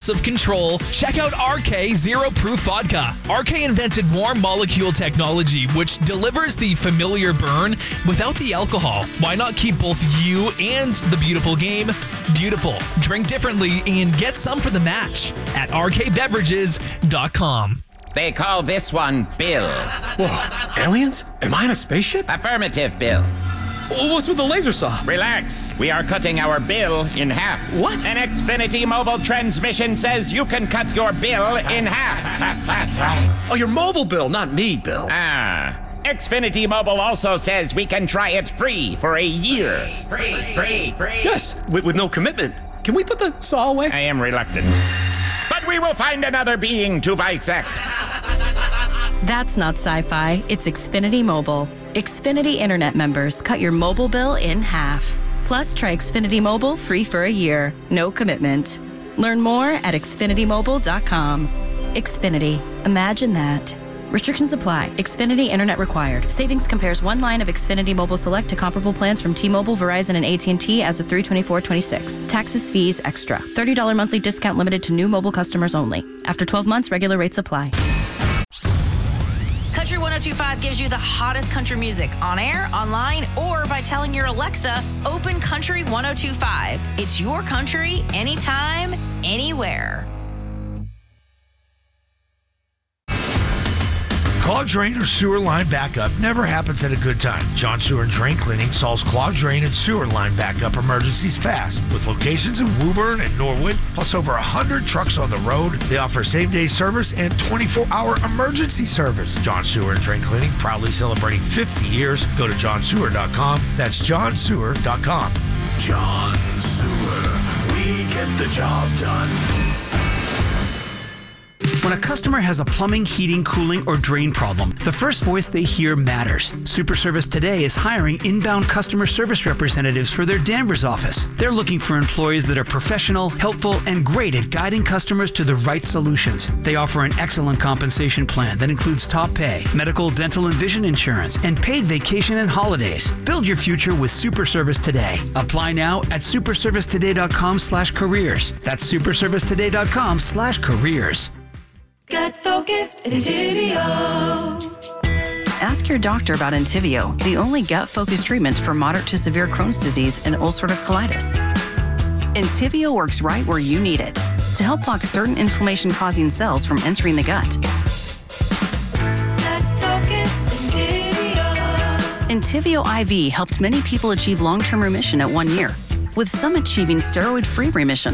of control, check out RK Zero Proof Vodka. RK invented warm molecule technology, which delivers the familiar burn without the alcohol. Why not keep both you and the beautiful game beautiful? Drink differently and get some for the match at rkbeverages.com. They call this one Bill. Whoa, aliens? Am I in a spaceship? Affirmative, Bill. What's with the laser saw? Relax. We are cutting our bill in half. What? An Xfinity mobile transmission says you can cut your bill in half. Oh, your mobile bill, not me, Bill. Xfinity Mobile also says we can try it free for a year. Free. Yes, with no commitment. Can we put the saw away? I am reluctant. But we will find another being to bisect. That's not sci-fi, it's Xfinity Mobile. Xfinity Internet members cut your mobile bill in half. Plus, try Xfinity Mobile free for a year. No commitment. Learn more at xfinitymobile.com. Xfinity. Imagine that. Restrictions apply. Xfinity Internet required. Savings compares one line of Xfinity Mobile Select to comparable plans from T-Mobile, Verizon, and AT&T as of 3/24/26. Taxes, fees, extra. $30 monthly discount limited to new mobile customers only. After 12 months, regular rates apply. Country 102.5 gives you the hottest country music on air, online, or by telling your Alexa, open Country 102.5. It's your country, anytime, anywhere. Clogged drain or sewer line backup never happens at a good time. John Sewer and Drain Cleaning solves clogged drain and sewer line backup emergencies fast. With locations in Woburn and Norwood, plus over 100 trucks on the road, they offer same-day service and 24-hour emergency service. John Sewer and Drain Cleaning, proudly celebrating 50 years. Go to johnsewer.com. That's johnsewer.com. John Sewer, we get the job done. When a customer has a plumbing, heating, cooling, or drain problem, the first voice they hear matters. Super Service Today is hiring inbound customer service representatives for their Danvers office. They're looking for employees that are professional, helpful, and great at guiding customers to the right solutions. They offer an excellent compensation plan that includes top pay, medical, dental, and vision insurance, and paid vacation and holidays. Build your future with Super Service Today. Apply now at superservicetoday.com/careers. That's superservicetoday.com/careers. Gut focused Entivio. Ask your doctor about Entivio, the only gut-focused treatment for moderate to severe Crohn's disease and ulcerative colitis. Entivio works right where you need it to help block certain inflammation-causing cells from entering the gut. Gut focused Entivio. Entivio IV helped many people achieve long-term remission at 1 year, with some achieving steroid-free remission.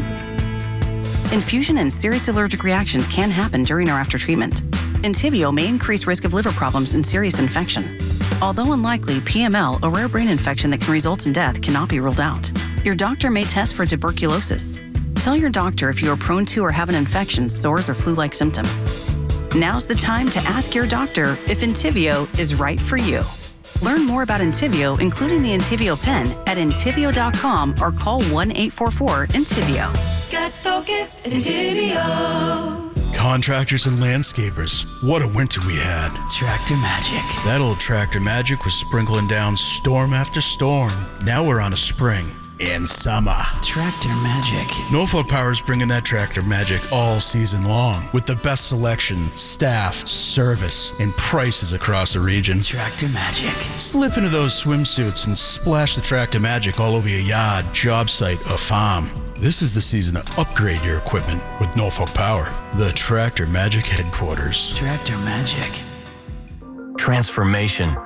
Infusion and serious allergic reactions can happen during or after treatment. Entivio may increase risk of liver problems and serious infection. Although unlikely, PML, a rare brain infection that can result in death, cannot be ruled out. Your doctor may test for tuberculosis. Tell your doctor if you are prone to or have an infection, sores, or flu-like symptoms. Now's the time to ask your doctor if Entivio is right for you. Learn more about Entivio, including the Entivio pen, at Entivio.com or call 1-844-ENTIVIO. Gut focused Entivio. Contractors and landscapers, what a winter we had. Tractor Magic. That old Tractor Magic was sprinkling down storm after storm. Now we're on a spring and summer. Tractor Magic. Norfolk Power is bringing that Tractor Magic all season long with the best selection, staff, service, and prices across the region. Tractor Magic. Slip into those swimsuits and splash the Tractor Magic all over your yard, job site, or farm. This is the season to upgrade your equipment with Norfolk Power, the Tractor Magic headquarters. Tractor Magic. Transformation.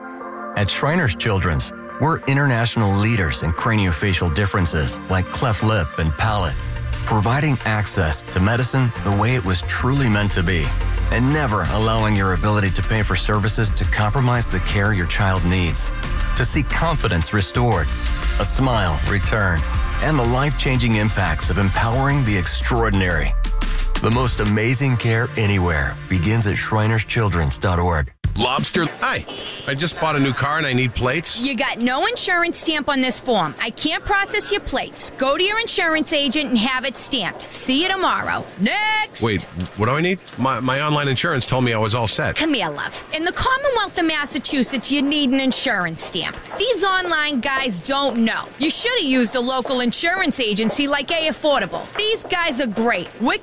At Shriners Children's, we're international leaders in craniofacial differences like cleft lip and palate, providing access to medicine the way it was truly meant to be, and never allowing your ability to pay for services to compromise the care your child needs. To see confidence restored, a smile returned, and the life-changing impacts of empowering the extraordinary. The most amazing care anywhere begins at shrinerschildrens.org. Lobster. Hi, I just bought a new car and I need plates. You got no insurance stamp on this form. I can't process your plates. Go to your insurance agent and have it stamped. See you tomorrow. Next! Wait, what do I need? My online insurance told me I was all set. Come here, love. In the Commonwealth of Massachusetts, you need an insurance stamp. These online guys don't know. You should have used a local insurance agency like A Affordable. These guys are great.